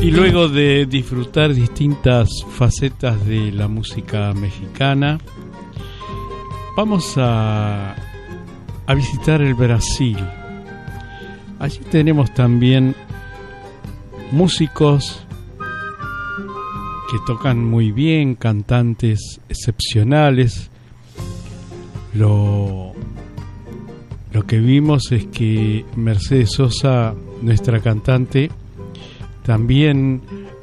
Y luego de disfrutar distintas facetas de la música mexicana, vamos a visitar el Brasil. Allí tenemos también músicos que tocan muy bien, cantantes excepcionales. Lo que vimos es que Mercedes Sosa, nuestra cantante, también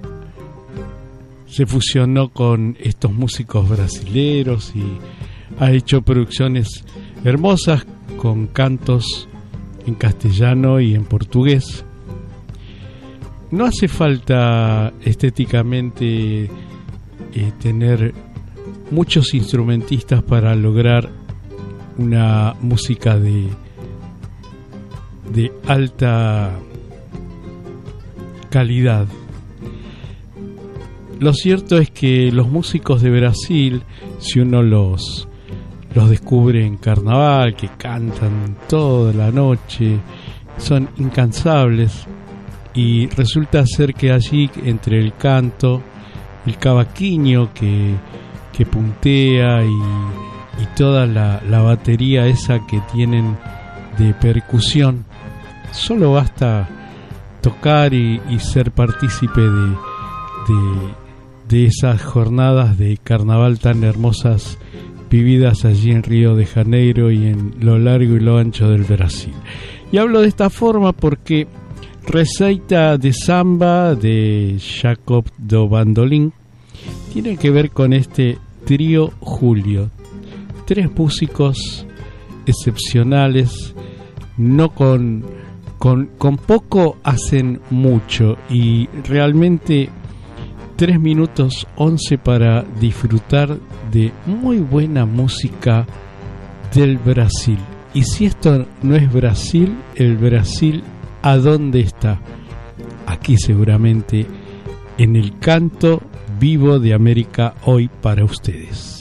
se fusionó con estos músicos brasileros y ha hecho producciones hermosas con cantos en castellano y en portugués. No hace falta estéticamente tener muchos instrumentistas para lograr una música de alta calidad. Lo cierto es que los músicos de Brasil, si uno los descubre en carnaval, que cantan toda la noche, son incansables, y resulta ser que allí, entre el canto, el cavaquinho que puntea y toda la batería esa que tienen de percusión, solo basta tocar y ser partícipe de esas jornadas de carnaval tan hermosas vividas allí en Río de Janeiro y en lo largo y lo ancho del Brasil. Y hablo de esta forma porque Receita de Samba de Jacob do Bandolim tiene que ver con este trío Julio. 3 músicos excepcionales, no con poco hacen mucho, y realmente 3 minutos 11 para disfrutar de muy buena música del Brasil. Y si esto no es Brasil, el Brasil, ¿a dónde está? Aquí seguramente, en el canto vivo de América, hoy para ustedes.